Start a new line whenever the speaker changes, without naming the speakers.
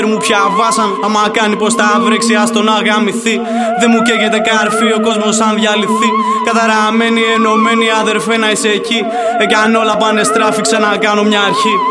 μου πια βάσαν. Άμα κάνει πως τα βρέξει, ας τον αγαμηθεί. Δεν μου καίγεται καρφί, ο κόσμος αν διαλυθεί. Καταραμένοι, ενωμένοι, αδερφέ να είσαι εκεί. Εάν όλα πάνε στράφη, ξανακάνω μια αρχή.